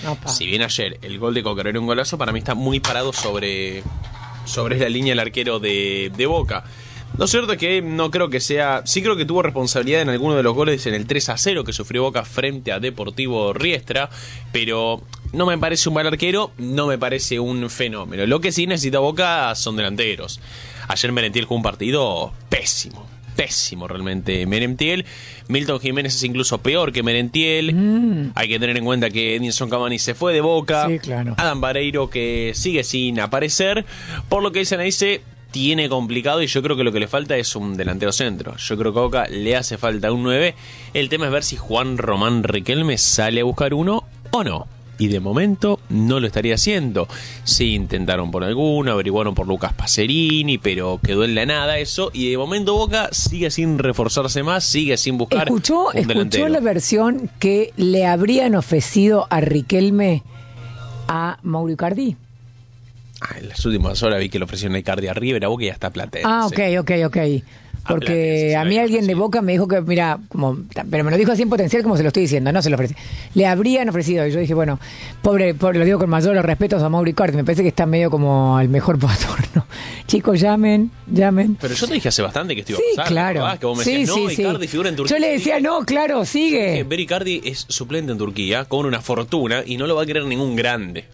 Opa. Si bien ayer el gol de Coca era un golazo, para mí está muy parado sobre la línea del arquero de Boca. Lo cierto es que no creo que sea... Sí creo que tuvo responsabilidad en alguno de los goles en el 3-0 que sufrió Boca frente a Deportivo Riestra, pero no me parece un mal arquero, no me parece un fenómeno. Lo que sí necesita Boca son delanteros. Ayer Merentiel jugó un partido pésimo realmente Merentiel. Milton Jiménez es incluso peor que Merentiel. Hay que tener en cuenta que Edinson Cavani se fue de Boca. Sí, claro. Adam Vareiro que sigue sin aparecer. Por lo que dicen ahí tiene complicado y yo creo que lo que le falta es un delantero centro. Yo creo que a Boca le hace falta un 9. El tema es ver si Juan Román Riquelme sale a buscar uno o no. Y de momento no lo estaría haciendo. Sí, intentaron por alguno, averiguaron por Lucas Pacerini, pero quedó en la nada eso. Y de momento Boca sigue sin reforzarse más, sigue sin buscar un delantero. ¿Escuchó la versión que le habrían ofrecido a Riquelme a Mauro Icardi? En las últimas horas vi que le ofrecieron a Icardi a River, a Boca y ya está Platense. Ok. Porque a mí alguien de Boca me dijo que, mira, pero me lo dijo así en potencial como se lo estoy diciendo, no se lo ofrece. Le habrían ofrecido, y yo dije, bueno, pobre, lo digo con mayor respeto a Mauro Icardi, me parece que está medio como al mejor postor, ¿no? Chicos, llamen. Pero yo te dije hace bastante que esto iba a pasar. Claro. ¿Verdad? Que vos me decías, no, Icardi figura en Turquía. Yo le decía, no, claro, sigue. Ver Icardi es suplente en Turquía, cobra una fortuna y no lo va a querer ningún grande.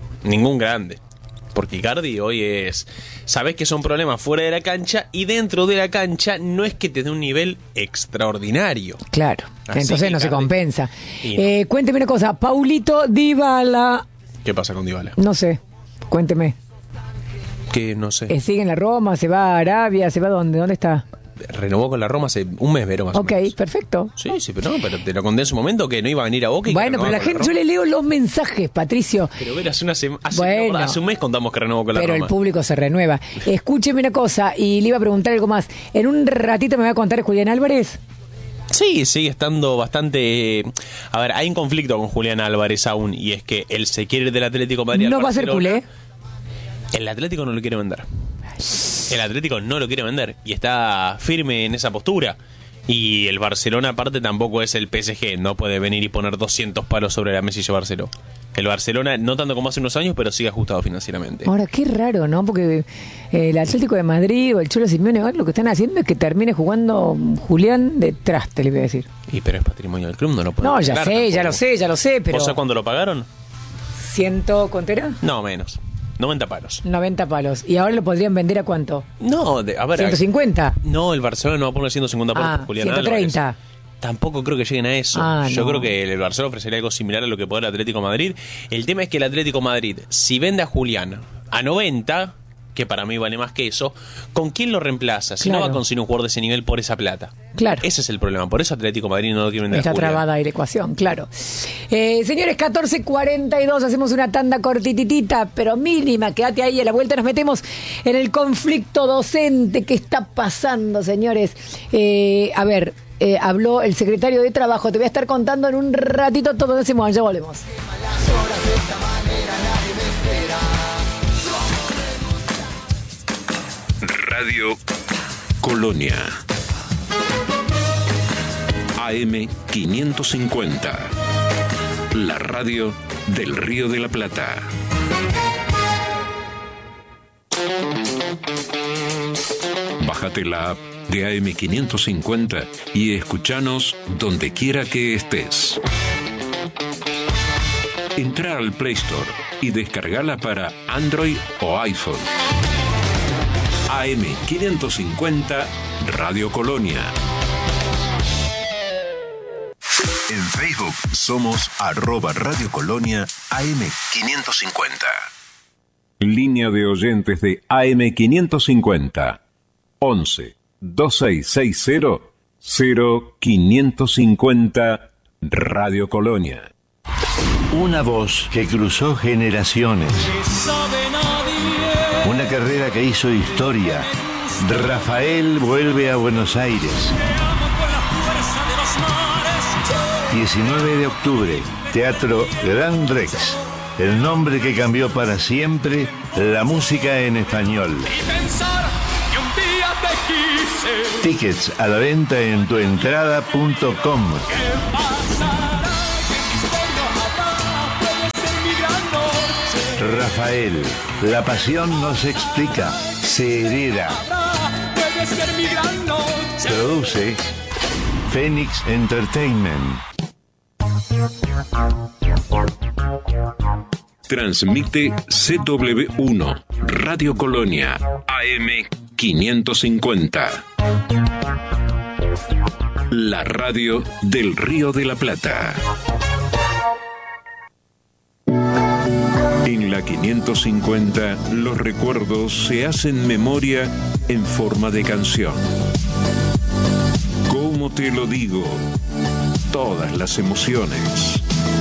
Porque Icardi hoy es... Sabés que son problemas fuera de la cancha y dentro de la cancha no es que te dé un nivel extraordinario. Claro, Así entonces no se compensa. No. Cuénteme una cosa, Paulito Dybala... ¿Qué pasa con Dybala? No sé, cuénteme. Que no sé. ¿Sigue en la Roma? ¿Se va a Arabia? ¿Se va a dónde? ¿Dónde está? Renovó con la Roma hace un mes, Vero, más o menos. Ok, perfecto. Sí, pero te lo conté en su momento que no iba a venir a Boca. Y bueno, pero la gente, yo le leo los mensajes, Patricio. Pero Vero, hace un mes contamos que renovó con la Roma. Pero el público se renueva. Escúcheme una cosa, y le iba a preguntar algo más. En un ratito me va a contar Julián Álvarez. Sí, sigue estando bastante... A ver, hay un conflicto con Julián Álvarez aún, y es que él se quiere ir del Atlético de Madrid. ¿No va a ser culé? El Atlético no lo quiere vender. El Atlético no lo quiere vender y está firme en esa postura. Y el Barcelona aparte tampoco es el PSG, no puede venir y poner 200 palos sobre la mesa y llevárselo. El Barcelona, no tanto como hace unos años, pero sigue ajustado financieramente. Ahora, qué raro, ¿no? Porque el Atlético de Madrid o el Cholo Simeone lo que están haciendo es que termine jugando Julián de traste, le voy a decir. Pero es patrimonio del club, no lo puede. No, ya lo sé, pero... ¿Vos sabés cuándo lo pagaron? ¿100 cuánto era? No, menos. 90 palos. 90 palos. ¿Y ahora lo podrían vender a cuánto? No, a ver... ¿150? No, el Barcelona no va a poner 150 palos por Julián 130. Álvarez. Tampoco creo que lleguen a eso. Yo creo que el Barcelona ofrecería algo similar a lo que puede el Atlético de Madrid. El tema es que el Atlético de Madrid, si vende a Julián a 90, que para mí vale más que eso, ¿con quién lo reemplaza? Si no va a conseguir un jugador de ese nivel por esa plata. Claro. Ese es el problema. Por eso Atlético de Madrid no lo quiere vender a Está Julián. trabada ahí la ecuación, claro. Señores, 14:42, hacemos una tanda cortititita, pero mínima. Quédate ahí, a la vuelta nos metemos en el conflicto docente que está pasando, señores. Habló el secretario de Trabajo. Te voy a estar contando en un ratito todo ese momento. Ya volvemos. Radio Colonia AM 550, la radio del Río de la Plata. Bájate la app de AM 550 y escuchanos donde quiera que estés. Entra al Play Store y descargala para Android o iPhone. AM 550 Radio Colonia. En Facebook somos @Radio Colonia AM 550. Línea de oyentes de AM 550. 11 2660 0550 Radio Colonia. Una voz que cruzó generaciones. Una carrera que hizo historia. Rafael vuelve a Buenos Aires. 19 de octubre, Teatro Gran Rex. El nombre que cambió para siempre la música en español. Tickets a la venta en tuentrada.com. Rafael, la pasión no se explica, se hereda. Produce Phoenix Entertainment. Transmite CW1, Radio Colonia, AM 550. La radio del Río de la Plata. En la 550, los recuerdos se hacen memoria en forma de canción. ¿Cómo te lo digo? Todas las emociones.